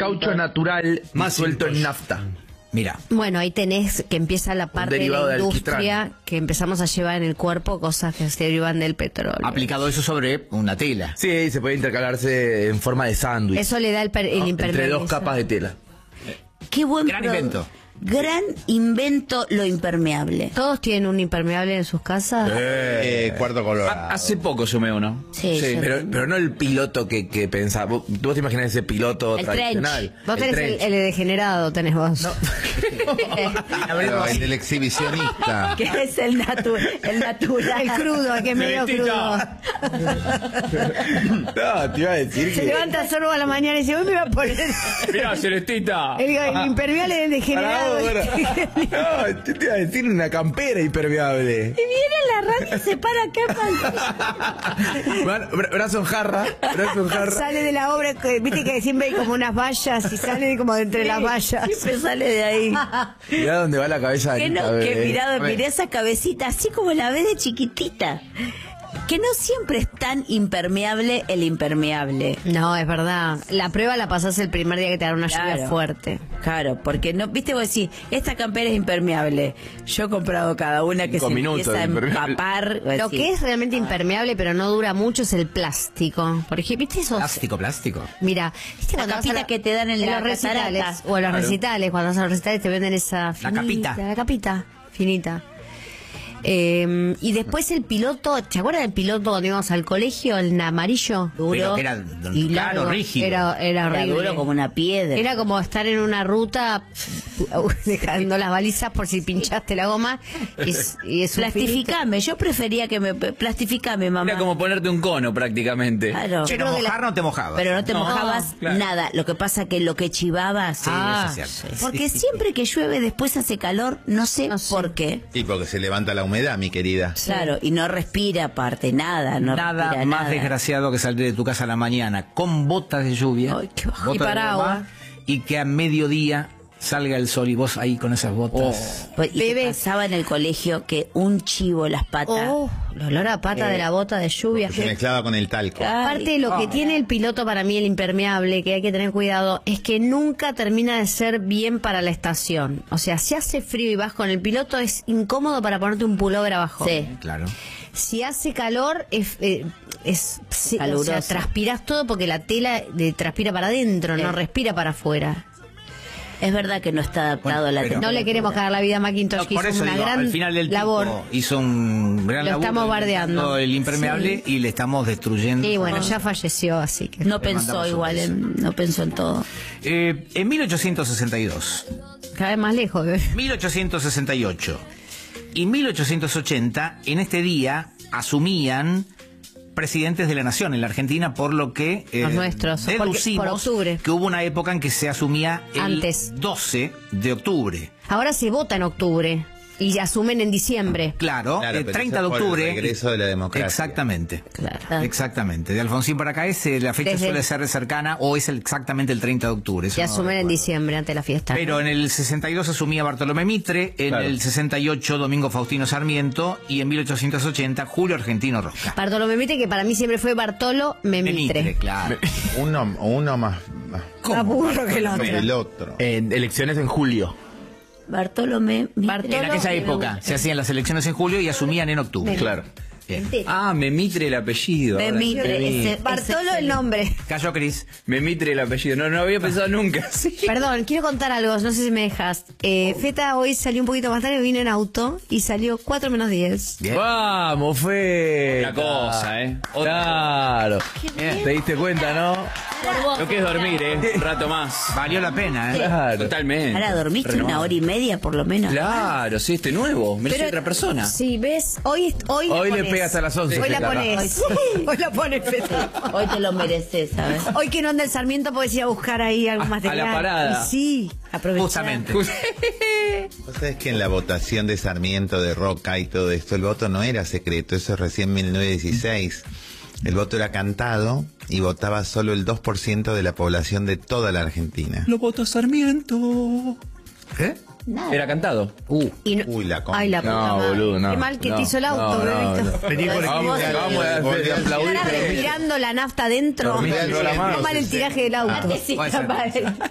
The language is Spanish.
caucho natural más suelto en nafta. Mira. Bueno, ahí tenés que empieza la parte de la industria alquitrán. que empezamos a llevar en el cuerpo cosas que se derivan del petróleo. Aplicado eso sobre una tela. Sí, se puede intercalarse en forma de sándwich. Eso le da el Entre 2 capas de tela. Qué buen Gran invento. Gran invento lo impermeable. ¿Todos tienen un impermeable en sus casas? Cuarto color. Hace poco sumé uno. Sí, Sí, yo pero no el piloto que pensaba. ¿Vos te imaginás ese piloto El tradicional? trench. Vos tenés el degenerado, tenés vos. No. Claro, el del exhibicionista. que es el natural. El crudo, que es medio crudo. No, te iba a decir Se que... levanta Sorbo a la mañana y dice, hoy me voy a poner Mirá, Celestita. el impermeable del degenerado. No, yo te iba a decir una campera impermeable. Y viene la radio y se para acá. Brazo en jarra. Sale de la obra, viste que siempre hay como unas vallas y sale como de entre las vallas. Siempre sale de ahí. Mirá dónde va la cabeza de Que Anita, no, que bebé. mirá esa cabecita, así como la ves de chiquitita. Que no siempre es tan impermeable el impermeable. No, es verdad. La prueba la pasás el primer día que te dan una lluvia Claro. fuerte. Claro, porque no, viste vos decís, esta campera es impermeable. Yo he comprado cada una que 5 se minutos empieza a de impermeable. empapar. Lo que es realmente impermeable, pero no dura mucho, es el plástico. Por ejemplo, ¿viste esos? Plástico. Mira, ¿viste La cuando vas capita a que te dan en la los recitales? catarata. O en los recitales, cuando vas a los recitales te venden esa finita. capita. La capita, finita. Y después el piloto, ¿te acuerdas del piloto cuando íbamos al colegio? El amarillo, Pero duro que era y claro, largo. rígido. Era Era horrible. duro como una piedra. Era como estar en una ruta dejando las balizas por si pinchaste la goma. Y es un Plastificame, yo prefería que me plastificame, mamá. Era como ponerte un cono prácticamente. Claro. Pero creo que mojar no te mojabas. Pero no te mojabas claro. nada. Lo que pasa que lo que chivabas. Sí, eso es cierto. Porque siempre que llueve después hace calor, no sé por qué. Y porque se levanta la humedad, mi querida. Claro, y no respira aparte, nada, no Nada respira más nada. desgraciado que salir de tu casa a la mañana con botas de lluvia, Ay, qué bajo. botas Y de paraguas. goma, y que a mediodía salga el sol y vos ahí con esas botas. Pues, y Bebé. te pasaba en el colegio que un chivo las patas. Oh, el olor a pata de la bota de lluvia. Se mezclaba con el talco. Aparte de lo que tiene el piloto para mí, el impermeable, que hay que tener cuidado, es que nunca termina de ser bien para la estación. O sea, si hace frío y vas con el piloto, es incómodo para ponerte un pullover abajo. Sí. Claro. Si hace calor, sí, o Caluroso. sea, transpiras todo porque la tela transpira para adentro, no respira para afuera. Es verdad que no está adaptado Bueno, a la pero- No le queremos cagar la vida a Macintosh, No, que por hizo eso una digo, gran al final del labor. tipo hizo un gran Lo laburo estamos bardeando. inventando el impermeable y le estamos destruyendo. Y bueno, ya falleció, así que... No Le pensó mandamos igual, un no pensó en todo. En 1862, Cada vez más lejos. 1868 y 1880, en este día asumían presidentes de la nación en la Argentina, por lo que Los nuestros, porque- deducimos por octubre. que hubo una época en que se asumía el Antes. 12 de octubre. Ahora se vota en octubre y asumen en diciembre. Claro, Claro, el pero 30 eso de por el octubre. regreso de la democracia. Exactamente. Claro. Exactamente. De Alfonsín para acá la fecha Desde- suele ser cercana o es exactamente el 30 de octubre. eso Y no asumen en recuerdo. diciembre ante la fiesta. Pero en el 62 asumía Bartolomé Mitre, en Claro. el 68 Domingo Faustino Sarmiento y en 1880 Julio Argentino Roca. Bartolo Mitre, que para mí siempre fue Bartolo Mitre. Claro. Uno más Más burro que el otro. el otro. En elecciones en julio. Bartolomé. Bartolo- En aquella época se hacían las elecciones en julio y asumían en octubre. Claro. Bien. Ah, Memitre el apellido. ahora sí. Bartolo el nombre. Cayó Cris. Memitre el apellido. No había pensado nunca. Sí. Perdón, quiero contar algo, no sé si me dejas. Feta hoy salió un poquito más tarde, vino en auto y salió 4 menos 10. Bien. Vamos, Feta. Otra cosa, Claro. ¿Te diste cuenta, no? Lo que es dormir, Un rato más. Valió la pena, ¿eh? Claro. Totalmente. Ahora dormiste Renovado. una hora y media por lo menos. Claro, sí, nuevo. Me soy otra persona. Sí, ¿ves? Hoy Hoy la le pones. pega hasta las 11. Hoy la Feta. pones. Hoy la pones, Feta. Hoy te lo mereces, ¿sabes? Hoy que no anda el Sarmiento podés ir a buscar ahí algo más de a la parada. Sí, aprovechar. Justamente. Vos sabés que en la votación de Sarmiento, de Roca y todo esto, el voto no era secreto, eso es recién 1916. El voto era cantado y votaba solo el 2% de la población de toda la Argentina. Lo votó Sarmiento. ¿Qué? Nada. Era cantado. Y no- Uy, la concha. Ay, la puta No, madre. boludo, no. Qué mal que No, te hizo el auto, no, bebito. no. Vení con el Vamos clima, vamos a volví al- aplaudir. Estará respirando la nafta adentro. Dormí dentro de la mano. Qué mal el tiraje del auto. Puede ser.